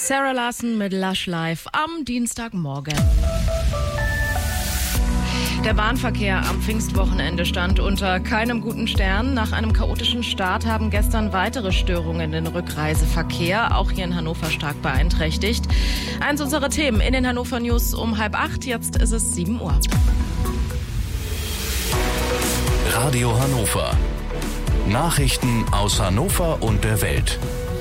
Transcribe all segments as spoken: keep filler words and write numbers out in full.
Sarah Larson mit Lush Life am Dienstagmorgen. Der Bahnverkehr am Pfingstwochenende stand unter keinem guten Stern. Nach einem chaotischen Start haben gestern weitere Störungen den Rückreiseverkehr, auch hier in Hannover, stark beeinträchtigt. Eins unserer Themen in den Hannover News um halb acht. Jetzt ist es sieben Uhr. Radio Hannover. Nachrichten aus Hannover und der Welt.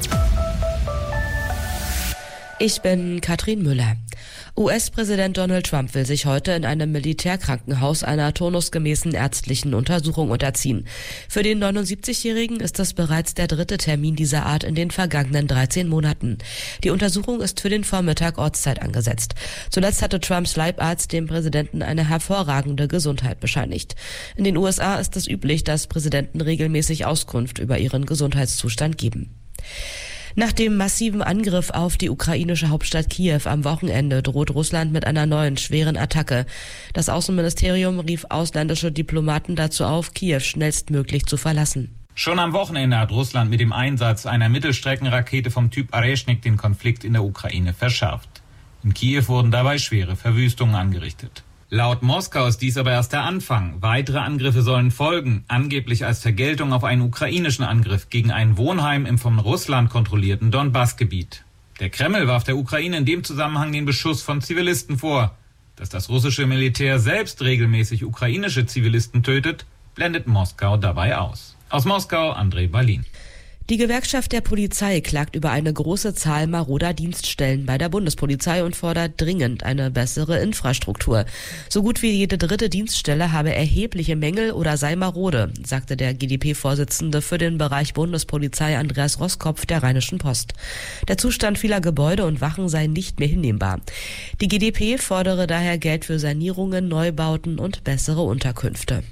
Ich bin Katrin Müller. U S-Präsident Donald Trump will sich heute in einem Militärkrankenhaus einer turnusgemäßen ärztlichen Untersuchung unterziehen. Für den neunundsiebzigjährigen ist das bereits der dritte Termin dieser Art in den vergangenen dreizehn Monaten. Die Untersuchung ist für den Vormittag Ortszeit angesetzt. Zuletzt hatte Trumps Leibarzt dem Präsidenten eine hervorragende Gesundheit bescheinigt. In den U S A ist es üblich, dass Präsidenten regelmäßig Auskunft über ihren Gesundheitszustand geben. Nach dem massiven Angriff auf die ukrainische Hauptstadt Kiew am Wochenende droht Russland mit einer neuen schweren Attacke. Das Außenministerium rief ausländische Diplomaten dazu auf, Kiew schnellstmöglich zu verlassen. Schon am Wochenende hat Russland mit dem Einsatz einer Mittelstreckenrakete vom Typ Areshnik den Konflikt in der Ukraine verschärft. In Kiew wurden dabei schwere Verwüstungen angerichtet. Laut Moskau ist dies aber erst der Anfang. Weitere Angriffe sollen folgen, angeblich als Vergeltung auf einen ukrainischen Angriff gegen ein Wohnheim im von Russland kontrollierten Donbass-Gebiet. Der Kreml warf der Ukraine in dem Zusammenhang den Beschuss von Zivilisten vor. Dass das russische Militär selbst regelmäßig ukrainische Zivilisten tötet, blendet Moskau dabei aus. Aus Moskau, André Berlin. Die Gewerkschaft der Polizei klagt über eine große Zahl maroder Dienststellen bei der Bundespolizei und fordert dringend eine bessere Infrastruktur. So gut wie jede dritte Dienststelle habe erhebliche Mängel oder sei marode, sagte der G d P-Vorsitzende für den Bereich Bundespolizei Andreas Roskopf der Rheinischen Post. Der Zustand vieler Gebäude und Wachen sei nicht mehr hinnehmbar. Die G d P fordere daher Geld für Sanierungen, Neubauten und bessere Unterkünfte.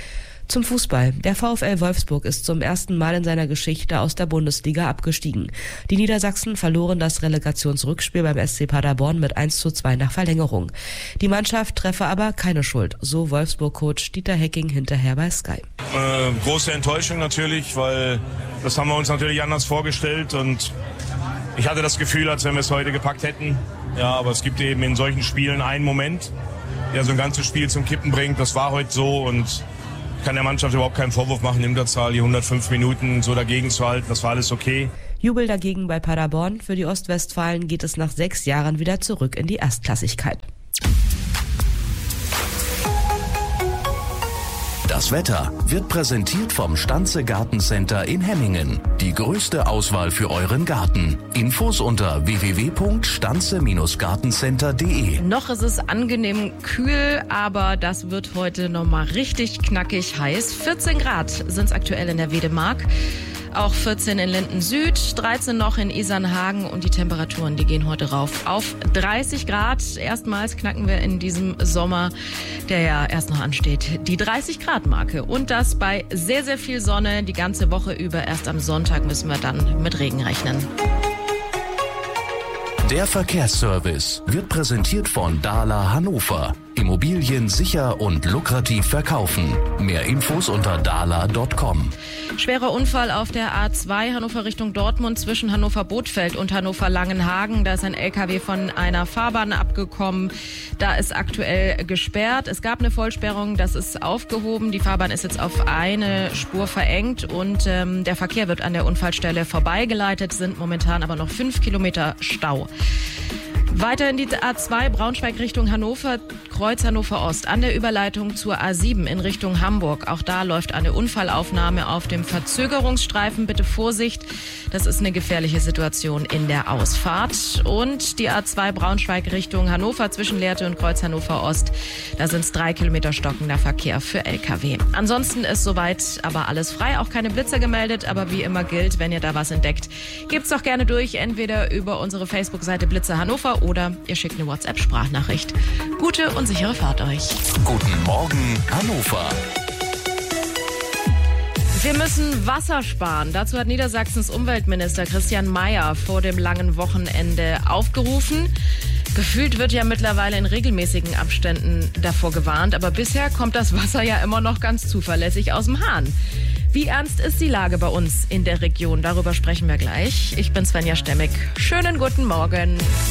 Zum Fußball. Der VfL Wolfsburg ist zum ersten Mal in seiner Geschichte aus der Bundesliga abgestiegen. Die Niedersachsen verloren das Relegationsrückspiel beim S C Paderborn mit eins zu zwei nach Verlängerung. Die Mannschaft treffe aber keine Schuld, so Wolfsburg-Coach Dieter Hecking hinterher bei Sky. Äh, große Enttäuschung natürlich, weil das haben wir uns natürlich anders vorgestellt und ich hatte das Gefühl, als wenn wir es heute gepackt hätten. Ja, aber es gibt eben in solchen Spielen einen Moment, der so ein ganzes Spiel zum Kippen bringt. Das war heute so und ich kann der Mannschaft überhaupt keinen Vorwurf machen, in der Zahl die hundertfünf Minuten so dagegen zu halten. Das war alles okay. Jubel dagegen bei Paderborn. Für die Ostwestfalen geht es nach sechs Jahren wieder zurück in die Erstklassigkeit. Das Wetter wird präsentiert vom Stanze Gartencenter in Hemmingen. Die größte Auswahl für euren Garten. Infos unter w w w punkt stanze gartencenter punkt d e. Noch ist es angenehm kühl, aber das wird heute nochmal richtig knackig heiß. vierzehn Grad sind es aktuell in der Wedemark. Auch vierzehn in Linden Süd, dreizehn noch in Isernhagen und die Temperaturen, die gehen heute rauf auf dreißig Grad. Erstmals knacken wir in diesem Sommer, der ja erst noch ansteht, die dreißig Grad Marke. Und das bei sehr, sehr viel Sonne die ganze Woche über. Erst am Sonntag müssen wir dann mit Regen rechnen. Der Verkehrsservice wird präsentiert von Dahler Hannover. Immobilien sicher und lukrativ verkaufen. Mehr Infos unter dahler punkt com. Schwerer Unfall auf der A zwei Hannover Richtung Dortmund zwischen Hannover-Bothfeld und Hannover-Langenhagen. Da ist ein L K W von einer Fahrbahn abgekommen. Da ist aktuell gesperrt. Es gab eine Vollsperrung, das ist aufgehoben. Die Fahrbahn ist jetzt auf eine Spur verengt und ähm, der Verkehr wird an der Unfallstelle vorbeigeleitet, sind momentan aber noch fünf Kilometer Stau. Weiter in die A zwei Braunschweig Richtung Hannover, Kreuz Hannover Ost, an der Überleitung zur A sieben in Richtung Hamburg. Auch da läuft eine Unfallaufnahme auf dem Verzögerungsstreifen. Bitte Vorsicht, das ist eine gefährliche Situation in der Ausfahrt. Und die A zwei Braunschweig Richtung Hannover zwischen Lehrte und Kreuz Hannover Ost, da sind es drei Kilometer stockender Verkehr für L K W. Ansonsten ist soweit aber alles frei, auch keine Blitzer gemeldet, aber wie immer gilt, wenn ihr da was entdeckt, gebt's doch gerne durch, entweder über unsere Facebook-Seite Blitzer Hannover oder ihr schickt eine WhatsApp-Sprachnachricht. Gute und sichere Fahrt euch. Guten Morgen, Hannover. Wir müssen Wasser sparen. Dazu hat Niedersachsens Umweltminister Christian Mayer vor dem langen Wochenende aufgerufen. Gefühlt wird ja mittlerweile in regelmäßigen Abständen davor gewarnt, aber bisher kommt das Wasser ja immer noch ganz zuverlässig aus dem Hahn. Wie Wie ernst ist die Lage bei uns in der Region? Darüber sprechen wir gleich. Ich bin Svenja Stemmig. Schönen guten Morgen.